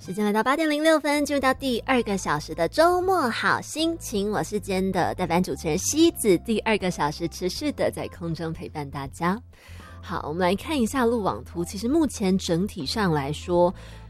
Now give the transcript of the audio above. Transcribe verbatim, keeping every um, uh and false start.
时间来到八点零六分，进入到第二个小时的周末好心情，我是今天的代班主持人西子，第二个小时持续的在空中陪伴大家。好，我们来看一下路网图。其实目前整体上来说，